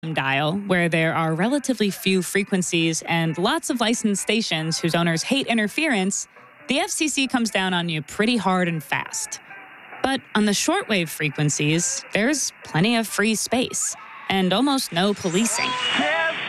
dial, where there are relatively few frequencies and lots of licensed stations whose owners hate interference, the FCC comes down on you pretty hard and fast. But on the shortwave frequencies, there's plenty of free space and almost no policing.